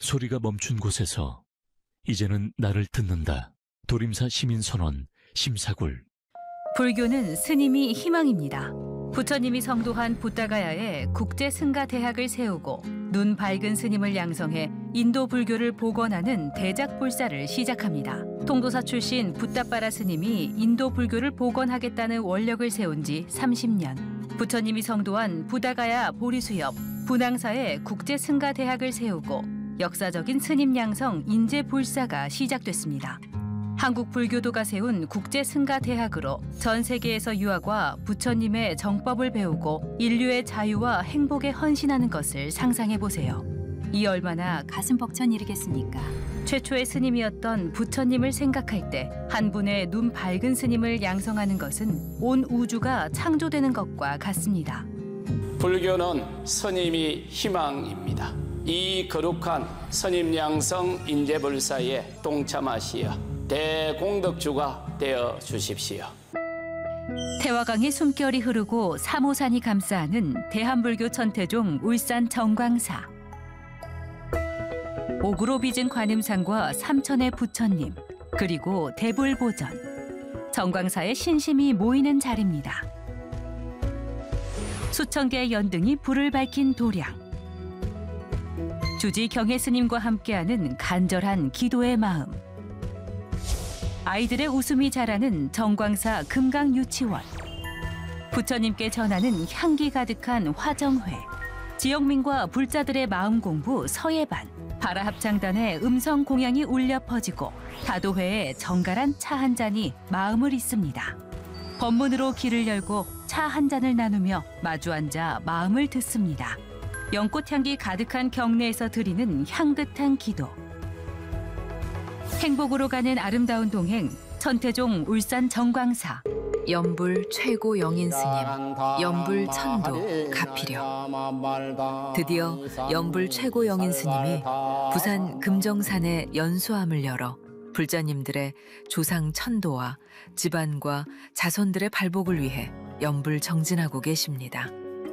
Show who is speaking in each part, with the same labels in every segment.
Speaker 1: 소리가 멈춘 곳에서 이제는 나를 듣는다. 도림사 시민선언 심사굴.
Speaker 2: 불교는 스님이 희망입니다. 부처님이 성도한 부다가야에 국제승가대학을 세우고 눈 밝은 스님을 양성해 인도 불교를 복원하는 대작불사를 시작합니다. 통도사 출신 붓다빠라 스님이 인도 불교를 복원하겠다는 원력을 세운 지 30년. 부처님이 성도한 부다가야 보리수 옆 분황사에 국제승가대학을 세우고 역사적인 스님 양성 인재불사가 시작됐습니다. 한국 불교도가 세운 국제승가대학으로 전 세계에서 유학과 부처님의 정법을 배우고 인류의 자유와 행복에 헌신하는 것을 상상해 보세요. 이 얼마나 가슴 벅찬 일이겠습니까? 최초의 스님이었던 부처님을 생각할 때 한 분의 눈 밝은 스님을 양성하는 것은 온 우주가 창조되는 것과 같습니다.
Speaker 3: 불교는 스님이 희망입니다. 이 거룩한 스님 양성 인재불사에 동참하시어 대공덕주가 되어 주십시오.
Speaker 2: 태화강의 숨결이 흐르고 사모산이 감싸는 대한불교 천태종 울산 정광사. 옥으로 빚은 관음상과 삼천의 부처님, 그리고 대불보전. 정광사의 신심이 모이는 자리입니다. 수천 개의 연등이 불을 밝힌 도량. 주지 경혜 스님과 함께하는 간절한 기도의 마음. 아이들의 웃음이 자라는 정광사 금강유치원. 부처님께 전하는 향기 가득한 화정회. 지역민과 불자들의 마음 공부 서예반. 바라합창단의 음성 공양이 울려 퍼지고 다도회의 정갈한 차 한 잔이 마음을 잇습니다. 법문으로 길을 열고 차 한 잔을 나누며 마주 앉아 마음을 듣습니다. 연꽃향기 가득한 경내에서 드리는 향긋한 기도. 행복으로 가는 아름다운 동행, 천태종 울산 정광사.
Speaker 4: 연불 최고 영인 스님, 연불 천도 가피려. 드디어 연불 최고 영인 스님이 부산 금정산에 연수함을 열어 불자님들의 조상 천도와 집안과 자손들의 발복을 위해 연불 정진하고 계십니다.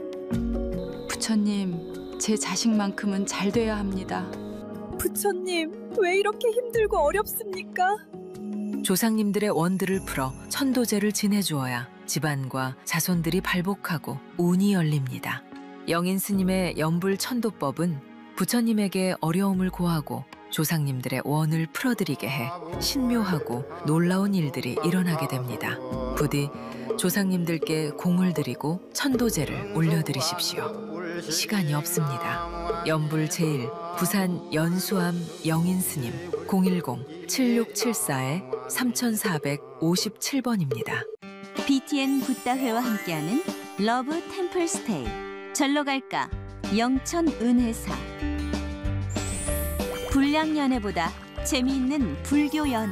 Speaker 5: 부처님, 제 자식만큼은 잘 돼야 합니다.
Speaker 6: 부처님, 왜 이렇게 힘들고 어렵습니까?
Speaker 4: 조상님들의 원들을 풀어 천도제를 지내주어야 집안과 자손들이 발복하고 운이 열립니다. 영인 스님의 연불 천도법은 부처님에게 어려움을 고하고 조상님들의 원을 풀어드리게 해 신묘하고 놀라운 일들이 일어나게 됩니다. 부디 조상님들께 공을 드리고 천도제를 올려드리십시오. 시간이 없습니다. 연불 제1 부산 연수암 영인 스님 010-7674-3457번입니다.
Speaker 7: BTN 붓다회와 함께하는 러브 템플 스테이. 절로 갈까? 영천 은혜사. 불량 연애보다 재미있는 불교 연애.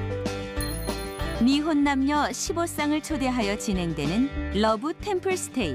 Speaker 7: 미혼 남녀 15쌍을 초대하여 진행되는 러브 템플 스테이.